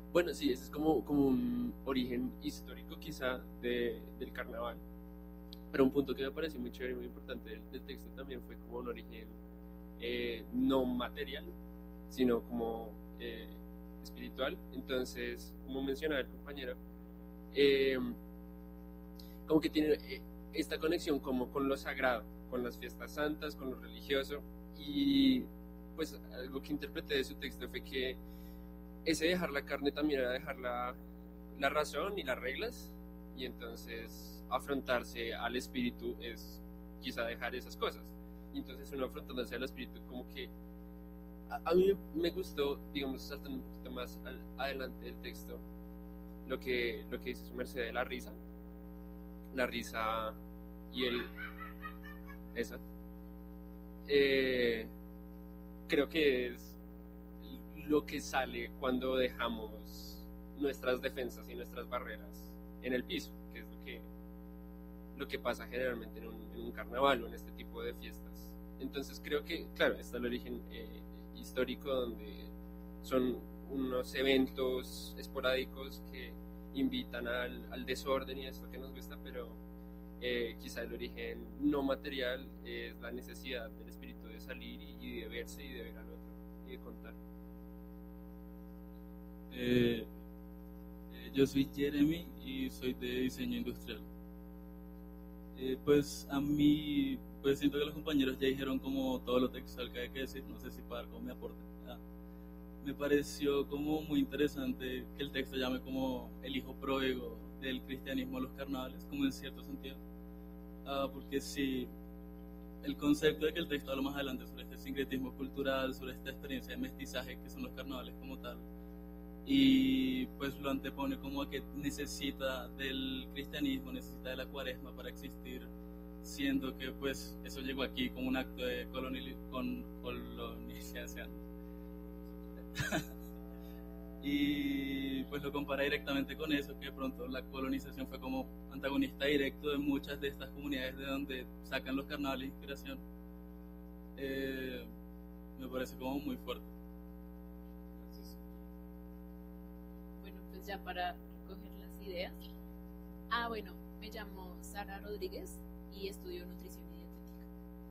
Bueno, sí, ese es como un origen histórico quizá del carnaval. Pero un punto que me pareció muy chévere y muy importante del texto también fue como un origen no material, sino como espiritual. Entonces, como mencionaba el compañero, eh, como que tiene esta conexión como con lo sagrado, con las fiestas santas, con lo religioso. Y pues algo que interpreté de su texto fue que ese dejar la carne también era dejar la razón y las reglas, y entonces afrontarse al espíritu es quizá dejar esas cosas. Y entonces uno afrontándose al espíritu como que a mí me gustó, digamos, saltando un poquito más adelante del texto, lo que dice su merced de la risa y el... esa. Eh, creo que es lo que sale cuando dejamos nuestras defensas y nuestras barreras en el piso, que es lo que pasa generalmente en un carnaval o en este tipo de fiestas. Entonces creo que, claro, está el origen histórico donde son unos eventos esporádicos que invitan al desorden y a esto que nos gusta, pero quizá el origen no material es la necesidad del espíritu de salir y de verse y de ver al otro y de contar. Eh, yo soy Jeremy y soy de diseño industrial. Pues a mí, pues siento que los compañeros ya dijeron como todo lo textual que hay que decir, no sé si para dar como mi aporte. Me pareció como muy interesante que el texto llame como el hijo pródigo del cristianismo a los carnavales, como en cierto sentido. Porque sí, el concepto de que el texto habla más adelante sobre este sincretismo cultural, sobre esta experiencia de mestizaje que son los carnavales como tal, y pues lo antepone como a que necesita del cristianismo, necesita de la cuaresma para existir, siendo que pues eso llegó aquí como un acto de colonización. Y pues lo compara directamente con eso, que de pronto la colonización fue como antagonista directo de muchas de estas comunidades de donde sacan los carnavales de inspiración. Eh, Me parece como muy fuerte. Entonces, Bueno, pues ya para recoger las ideas. Bueno, me llamo Sara Rodríguez y estudio nutrición y dietética.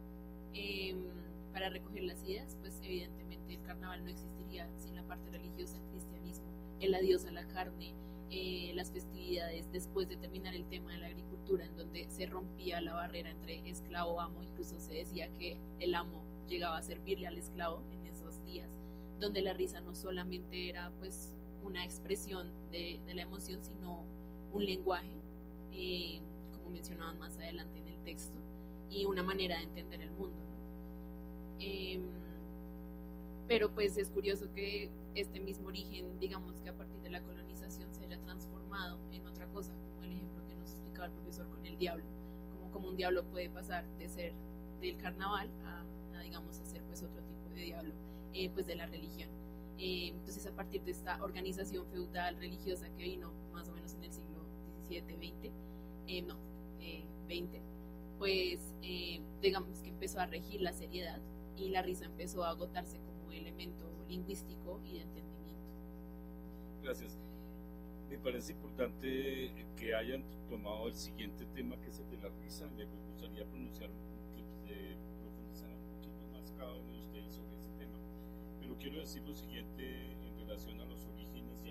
Para recoger las ideas, pues evidentemente el carnaval no existiría sin la parte religiosa, el cristianismo, el adiós a la carne, las festividades después de terminar el tema de la agricultura, en donde se rompía la barrera entre esclavo-amo, incluso se decía que el amo llegaba a servirle al esclavo en esos días, donde la risa no solamente era pues una expresión de la emoción, sino un lenguaje, eh, como mencionaban más adelante en el texto, y una manera de entender el mundo, ¿no? Eh, pero pues es curioso que este mismo origen, digamos que a partir de la colonización se haya transformado en otra cosa, como el ejemplo que nos explicaba el profesor con el diablo, como un diablo puede pasar de ser del carnaval a digamos, a ser pues otro tipo de diablo, pues de la religión. Entonces a partir de esta organización feudal religiosa que vino más o menos en el siglo XVII, XX, no, XX, pues digamos que empezó a regir la seriedad y la risa empezó a agotarse como elemento lingüístico y de entendimiento. Gracias. Me parece importante que hayan tomado el siguiente tema, que es el de la risa. Me gustaría profundizar un poquito más cada uno de ustedes sobre ese tema. Pero quiero decir lo siguiente en relación a los orígenes